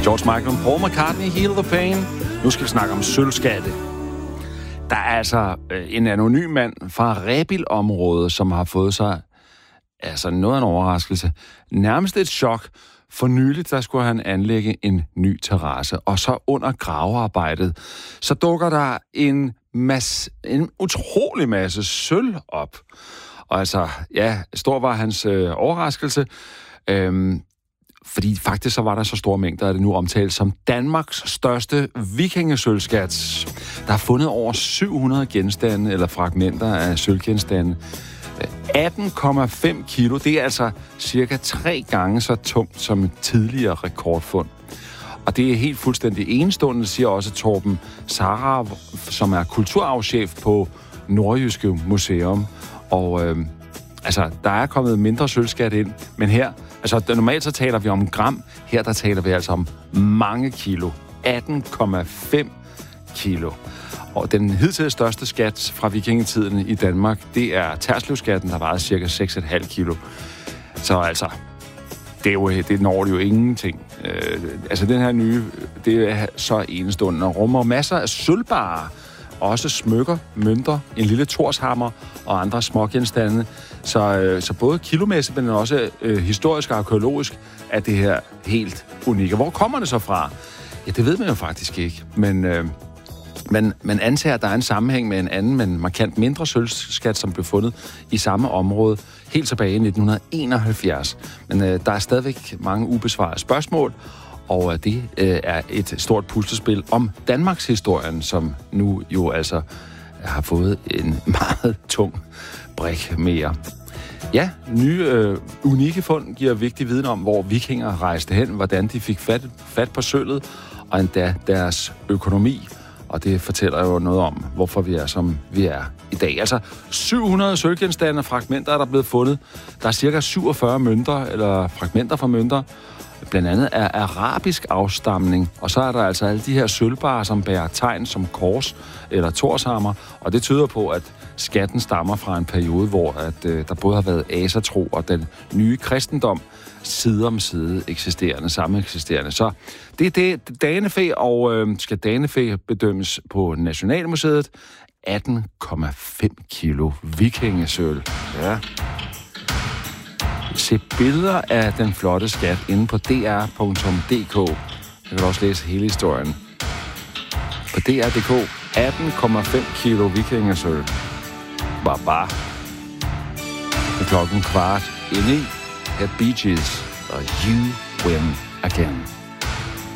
George Michael og Paul McCartney, Heal the Pain. Nu skal vi snakke om sølvskatte. Der er altså en anonym mand fra Rebild-området, som har fået sig noget af en overraskelse. Nærmest et chok. For nyligt, der skulle han anlægge en ny terrasse, og så under gravearbejdet, så dukker der en utrolig masse sølv op. Og stor var hans overraskelse, fordi faktisk så var der så store mængder, at det nu omtales som Danmarks største vikingesølvskat. Der er fundet over 700 genstande eller fragmenter af sølvgenstande. 18,5 kilo, det er altså cirka 3 gange så tungt som et tidligere rekordfund. Og det er helt fuldstændig enestående, siger også Torben Sarav, som er kulturarvschef på Nordjyske Museum. Og der er kommet mindre sølvskat ind, men her, normalt så taler vi om gram, her der taler vi altså om mange kilo. 18,5 kilo. Og den hidtil største skat fra vikingetiden i Danmark, det er Terslevskatten, der vejede cirka 6,5 kilo. Så det når jo ingenting. Den her nye, det er så enestående og rummer masser af sølvbarer, også smykker, mønter, en lille torshammer og andre smågenstande. Så både kilomæssigt, men også historisk og arkeologisk er det her helt unikt. Hvor kommer det så fra? Ja, det ved man jo faktisk ikke, men man antager, at der er en sammenhæng med en anden, men markant mindre sølvskat, som blev fundet i samme område helt tilbage i 1971. Men der er stadigvæk mange ubesvarede spørgsmål, og det er et stort puslespil om Danmarks historien, som nu jo altså har fået en meget tung brik mere. Ja, nye unikke fund giver vigtig viden om, hvor vikinger rejste hen, hvordan de fik fat på sølvet, og endda deres økonomi. Og det fortæller jo noget om, hvorfor vi er, som vi er i dag. 700 sølvgenstande og fragmenter er der blevet fundet. Der er cirka 47 mønter, eller fragmenter fra mønter, blandt andet af arabisk afstamning. Og så er der altså alle de her sølvbarer, som bærer tegn som kors eller torshammer. Og det tyder på, at skatten stammer fra en periode, hvor der både har været asatro og den nye kristendom side om side sameksisterende. Så det er det danefæ, og skal danefæ bedømmes på Nationalmuseet. 18,5 kilo vikingesølv. Ja. Se billeder af den flotte skat inde på dr.dk. Jeg kan også læse hele historien. På dr.dk. 18,5 kilo vikingesølv. Bare. Det klokken 15:15 i Bee Gees og You Win Again.